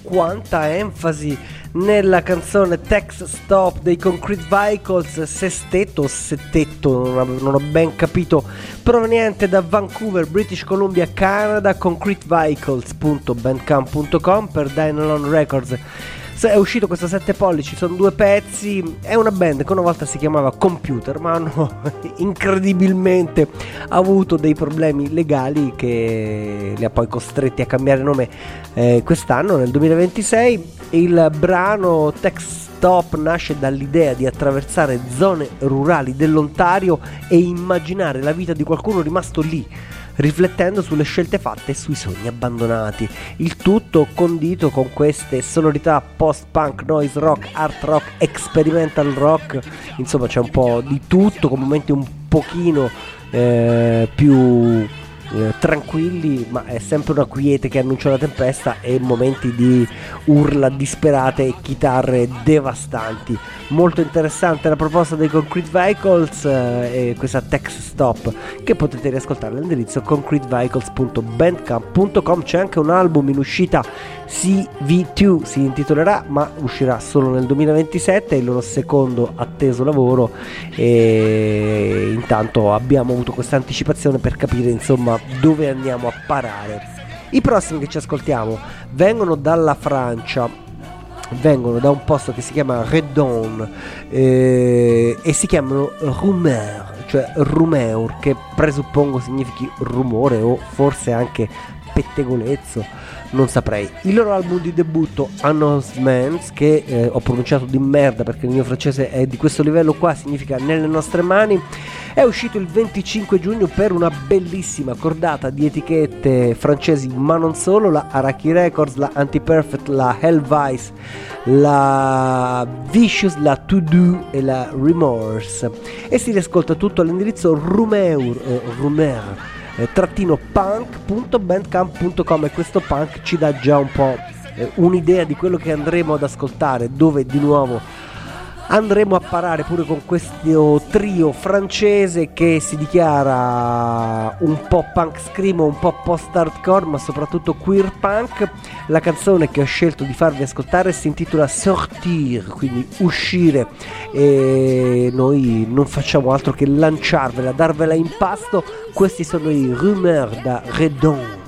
quanta enfasi nella canzone Text Stop dei Concrete Vehicles, sestetto o settetto, non ho ben capito, proveniente da Vancouver, British Columbia, Canada, concretevehicles.bandcamp.com per Dynalon Records. È uscito questo 7 pollici, sono 2 pezzi, è una band che una volta si chiamava Computer, ma hanno incredibilmente avuto dei problemi legali che li ha poi costretti a cambiare nome quest'anno, nel 2026. Il brano Text Stop nasce dall'idea di attraversare zone rurali dell'Ontario e immaginare la vita di qualcuno rimasto lì, riflettendo sulle scelte fatte e sui sogni abbandonati. Il tutto condito con queste sonorità post-punk, noise rock, art rock, experimental rock, insomma c'è un po' di tutto, con momenti un pochino più tranquilli, ma è sempre una quiete che annuncia la tempesta, e momenti di urla disperate e chitarre devastanti. Molto interessante la proposta dei Concrete Vehicles e questa Text Stop, che potete riascoltare all'indirizzo concretevehicles.bandcamp.com. C'è anche un album in uscita, CV2 si intitolerà, ma uscirà solo nel 2027, è il loro secondo atteso lavoro, e intanto abbiamo avuto questa anticipazione per capire insomma dove andiamo a parare. I prossimi che ci ascoltiamo vengono dalla Francia, vengono da un posto che si chiama Redon e si chiamano Rumeur, cioè Rumeur, che presuppongo significhi rumore o forse anche pettegolezzo, non saprei. Il loro album di debutto, Announcements, che ho pronunciato di merda perché il mio francese è di questo livello qua, significa nelle nostre mani, è uscito il 25 giugno per una bellissima cordata di etichette francesi, ma non solo, la Araki Records, la Anti-Perfect, la Hellvice, la Vicious, la To Do e la Remorse, e si riascolta tutto all'indirizzo rumeur trattino punk.bandcamp.com, e questo punk ci dà già un po' un'idea di quello che andremo ad ascoltare, dove di nuovo andremo a parare pure con questo trio francese che si dichiara un po' punk screamo, un po' post hardcore, ma soprattutto queer punk. La canzone che ho scelto di farvi ascoltare si intitola Sortir, quindi uscire, e noi non facciamo altro che lanciarvela, darvela in pasto. Questi sono i Rumeur da Redon.